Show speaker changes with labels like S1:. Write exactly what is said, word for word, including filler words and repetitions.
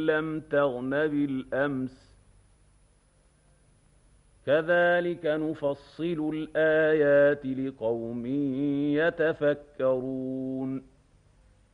S1: لم تغن بالأمس كذلك نفصل الآيات لقوم يتفكرون